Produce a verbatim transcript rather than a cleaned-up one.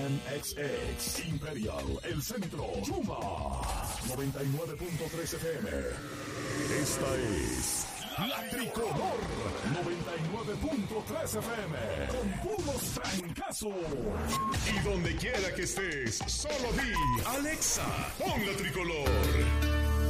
N X X, Imperial, El Centro, Chuma, noventa y nueve punto tres F M. Esta es La Tricolor, noventa y nueve punto tres F M, con puros trancazos. Y donde quiera que estés, solo di, Alexa, pon La Tricolor.